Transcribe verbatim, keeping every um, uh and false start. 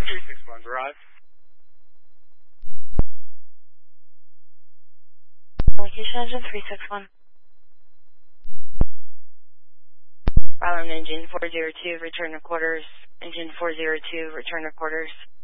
three six one garage. Location engine three six one. Island engine four zero two, return to quarters. Engine four zero two, return to quarters.